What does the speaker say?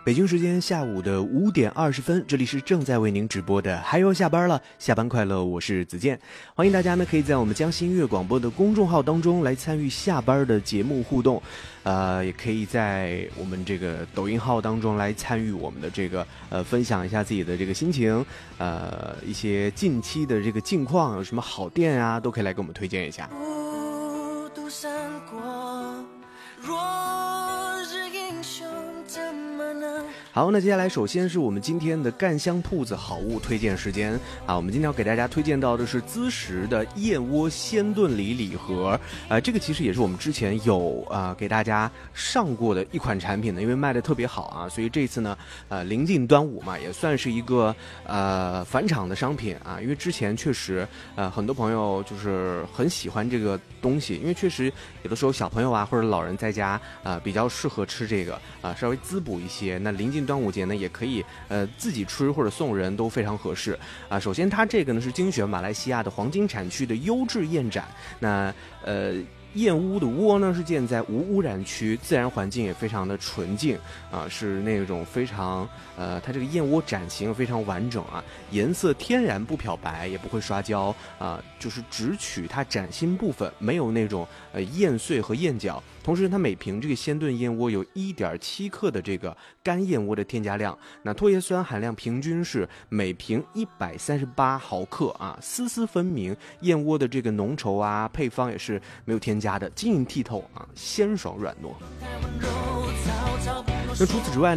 北京时间下午的5点20分，这里是正在为您直播的还要下班了，下班快乐，我是子健。欢迎大家呢可以在我们江西音乐广播的公众号当中来参与下班的节目互动，也可以在我们这个抖音号当中来参与我们的这个分享一下自己的这个心情，一些近期的这个近况，有什么好店啊都可以来给我们推荐一下。 孤独闪过，若是英雄怎么能。 好，那接下来首先是我们今天的干香铺子好物推荐时间啊，我们今天要给大家推荐到的是滋食的燕窝鲜炖梨礼盒，这个其实也是我们之前有给大家上过的一款产品呢，因为卖的特别好啊，所以这次呢临近端午嘛，也算是一个返场的商品啊，因为之前确实很多朋友就是很喜欢这个东西，因为确实有的时候小朋友啊或者老人在家比较适合吃这个稍微滋补一些，那临近端午节呢也可以自己吃或者送人都非常合适啊。首先它这个呢是精选马来西亚的黄金产区的优质燕盏，那燕屋的窝呢是建在无污染区，自然环境也非常的纯净啊，是那种非常它这个燕窝盏型非常完整啊，颜色天然不漂白，也不会刷胶啊，就是只取它盏心部分，没有那种燕碎和燕角。同时它每瓶这个鲜炖燕窝有1.7克的这个干燕窝的添加量，那唾液酸含量平均是每瓶138毫克啊，丝丝分明，燕窝的这个浓稠啊，配方也是没有添加的，晶莹剔透啊，鲜爽软糯。那除此之外